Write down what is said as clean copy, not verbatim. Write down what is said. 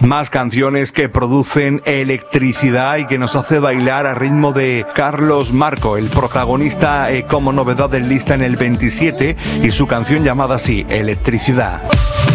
Más canciones que producen electricidad y que nos hace bailar a ritmo de Carlos Marco, el protagonista como novedad del lista en el 27 y su canción llamada así, Electricidad.